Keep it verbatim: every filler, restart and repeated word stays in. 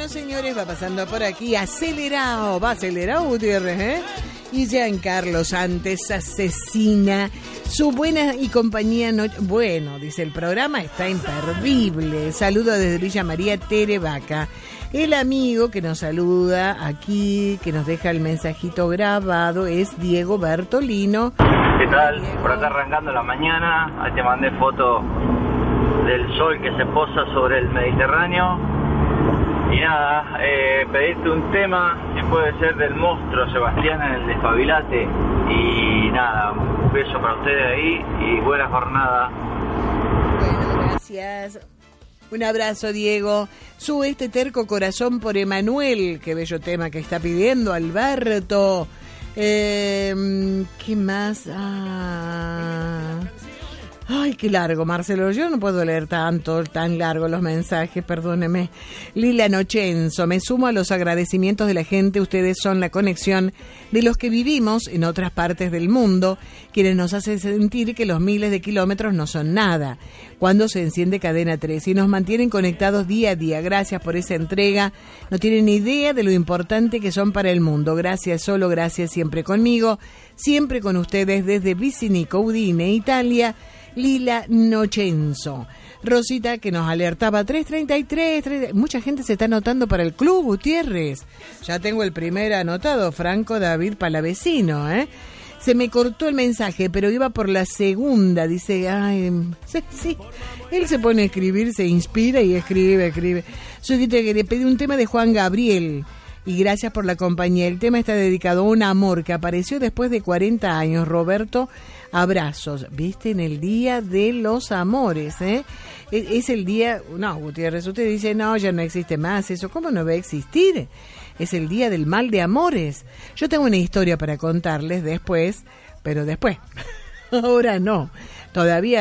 Bueno, señores, va pasando por aquí, acelerado, va acelerado Gutiérrez, ¿eh? Y Giancarlo Santos asesina su buena y compañía noche. Bueno, dice, el programa está imperdible. Saludo desde Villa María Terevaca. El amigo que nos saluda aquí, que nos deja el mensajito grabado, es Diego Bertolino. ¿Qué tal? Por acá arrancando la mañana, ahí te mandé foto del sol que se posa sobre el Mediterráneo. Y nada, eh, pedirte un tema, si puede ser del monstruo Sebastián en el Despabilate. Y nada, un beso para ustedes ahí y buena jornada. Bueno, gracias. Un abrazo, Diego. Sube este terco corazón por Emanuel. Qué bello tema que está pidiendo Alberto. Eh, ¿Qué más? Ah... Ay, qué largo, Marcelo. Yo no puedo leer tanto, tan largo los mensajes, perdóneme. Lila Nochenzo, me sumo a los agradecimientos de la gente. Ustedes son la conexión de los que vivimos en otras partes del mundo, quienes nos hacen sentir que los miles de kilómetros no son nada. Cuando se enciende Cadena tres y nos mantienen conectados día a día. Gracias por esa entrega. No tienen idea de lo importante que son para el mundo. Gracias, solo gracias, siempre conmigo, siempre con ustedes desde Vicinico, Udine, Italia. Lila Nochenzo. Rosita, que nos alertaba, tres treinta y tres, tres, mucha gente se está anotando para el club, Gutiérrez. Ya tengo el primer anotado, Franco David Palavecino, ¿eh? Se me cortó el mensaje, pero iba por la segunda, dice, ay, sí, sí. Él se pone a escribir, se inspira y escribe, escribe. Soy que le pedí un tema de Juan Gabriel. Y gracias por la compañía. El tema está dedicado a un amor que apareció después de cuarenta años. Roberto, abrazos. ¿Viste? En el Día de los Amores, ¿eh? Es el día... No, Gutiérrez, usted dice, no, ya no existe más eso. ¿Cómo no va a existir? Es el Día del Mal de Amores. Yo tengo una historia para contarles después, pero después. Ahora no. Todavía